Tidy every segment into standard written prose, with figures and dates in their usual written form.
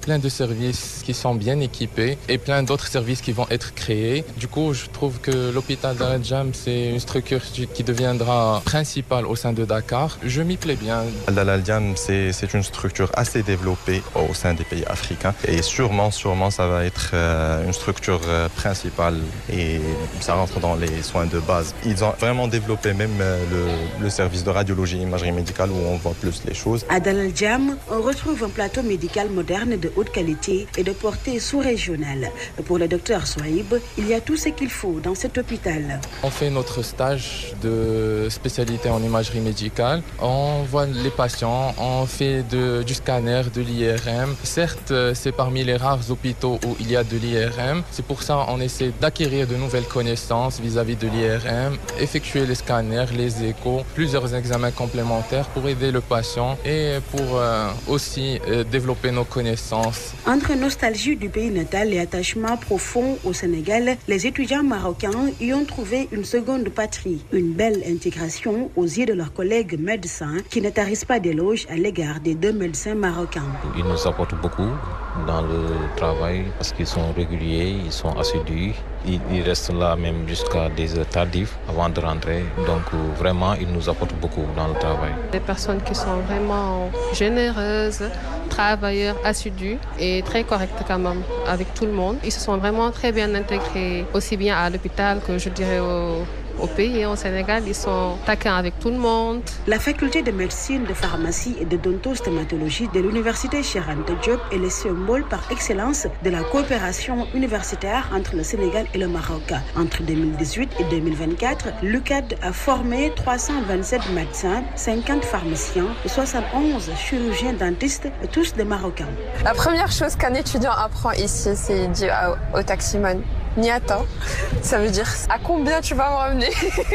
plein de services qui sont bien équipés et plein d'autres services qui vont être créés. Du coup, je trouve que l'hôpital d'Al Al-Jam, c'est une structure qui deviendra principale au sein de Dakar. Je m'y plais bien. Al Al-Jam, c'est une structure assez développée au sein des pays africains et sûrement, ça va être une structure principale et ça rentre dans les soins de base. Ils ont vraiment développé même le service de radiologie et imagerie médicale où on voit plus les choses. À Al Al-Jam, on retrouve un plateau médical moderne de haute qualité et de portée sous-régionale. Pour le docteur Souaïb, il y a tout ce qu'il faut dans cet hôpital. On fait notre stage de spécialité en imagerie médicale. On voit les patients, on fait du scanner, de l'IRM. Certes, c'est parmi les rares hôpitaux où il y a de l'IRM. C'est pour ça qu'on essaie d'acquérir de nouvelles connaissances vis-à-vis de l'IRM, effectuer les scanners, les échos, plusieurs examens complémentaires pour aider le patient et pour aussi développer nos connaissances. Entre nostalgie du pays natal et attachement profond au Sénégal, les étudiants marocains y ont trouvé une seconde patrie. Une belle intégration aux yeux de leurs collègues médecins qui ne tarissent pas d'éloges à l'égard des deux médecins marocains. Ils nous apportent beaucoup dans le travail parce qu'ils sont réguliers, ils sont assidus. Ils restent là même jusqu'à des heures tardives avant de rentrer. Donc vraiment, ils nous apportent beaucoup dans le travail. Des personnes qui sont vraiment généreuses, travailleurs, assidus et très correctes quand même avec tout le monde. Ils se sont vraiment très bien intégrés, aussi bien à l'hôpital que je dirais au pays, au Sénégal, ils sont taquins avec tout le monde. La faculté de médecine, de pharmacie et de dentostématologie de l'université Cheikh Anta Diop est le symbole par excellence de la coopération universitaire entre le Sénégal et le Maroc. Entre 2018 et 2024, l'UCAD a formé 327 médecins, 50 pharmaciens et 71 chirurgiens dentistes, tous des Marocains. La première chose qu'un étudiant apprend ici, c'est dire au taximane Niata, ça veut dire à combien tu vas me ramener.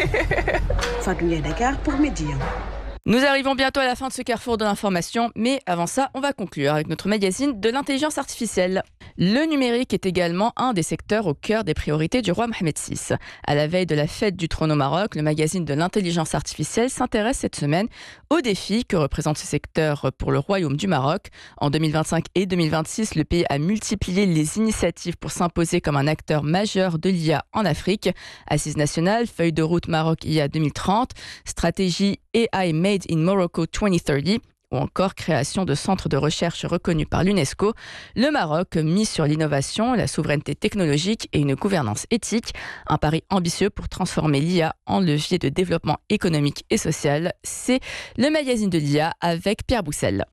Fatou Ndiaye, Dakar pour Midi. Nous arrivons bientôt à la fin de ce carrefour de l'information, mais avant ça, on va conclure avec notre magazine de l'intelligence artificielle. Le numérique est également un des secteurs au cœur des priorités du roi Mohamed VI. À la veille de la fête du trône au Maroc, le magazine de l'intelligence artificielle s'intéresse cette semaine aux défis que représente ce secteur pour le royaume du Maroc. En 2025 et 2026, le pays a multiplié les initiatives pour s'imposer comme un acteur majeur de l'IA en Afrique. Assise nationale, feuille de route Maroc IA 2030, stratégie AI Made in Morocco 2030, ou encore création de centres de recherche reconnus par l'UNESCO, le Maroc mise sur l'innovation, la souveraineté technologique et une gouvernance éthique. Un pari ambitieux pour transformer l'IA en levier de développement économique et social. C'est le magazine de l'IA avec Pierre Boussel.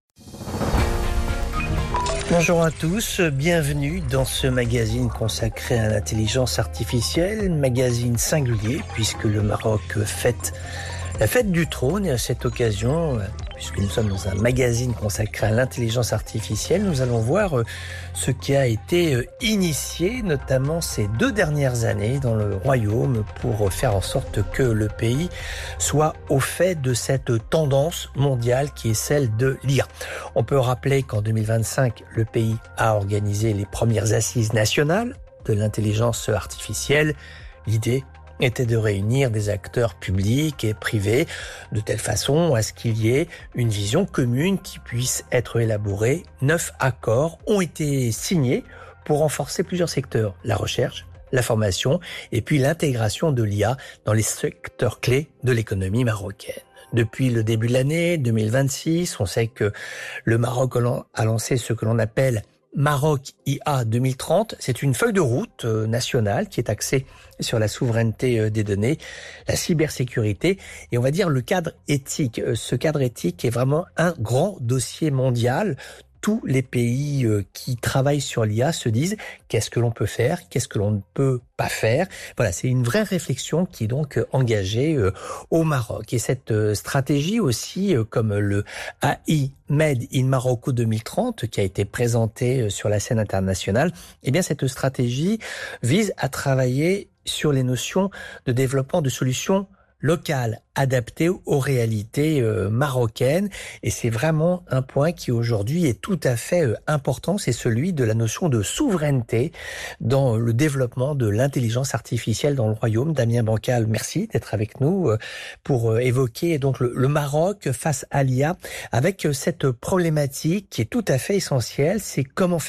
Bonjour à tous, bienvenue dans ce magazine consacré à l'intelligence artificielle, magazine singulier puisque le Maroc fête la fête du trône et à cette occasion, puisque nous sommes dans un magazine consacré à l'intelligence artificielle, nous allons voir ce qui a été initié, notamment ces 2 dernières années dans le royaume pour faire en sorte que le pays soit au fait de cette tendance mondiale qui est celle de l'IA. On peut rappeler qu'en 2025, le pays a organisé les premières assises nationales de l'intelligence artificielle. L'idée était de réunir des acteurs publics et privés de telle façon à ce qu'il y ait une vision commune qui puisse être élaborée. 9 accords ont été signés pour renforcer plusieurs secteurs, la recherche, la formation et puis l'intégration de l'IA dans les secteurs clés de l'économie marocaine. Depuis le début de l'année 2026, on sait que le Maroc a lancé ce que l'on appelle Maroc IA 2030, c'est une feuille de route nationale qui est axée sur la souveraineté des données, la cybersécurité et on va dire le cadre éthique. Ce cadre éthique est vraiment un grand dossier mondial. Tous les pays qui travaillent sur l'IA se disent qu'est-ce que l'on peut faire, qu'est-ce que l'on ne peut pas faire. Voilà, c'est une vraie réflexion qui est donc engagée au Maroc. Et cette stratégie aussi, comme le AI Made in Morocco 2030, qui a été présenté sur la scène internationale, eh bien cette stratégie vise à travailler sur les notions de développement de solutions locales, adaptées aux réalités marocaines. Et c'est vraiment un point qui aujourd'hui est tout à fait important, c'est celui de la notion de souveraineté dans le développement de l'intelligence artificielle dans le royaume. Damien Bancal, merci d'être avec nous pour évoquer donc le Maroc face à l'IA avec cette problématique qui est tout à fait essentielle, c'est comment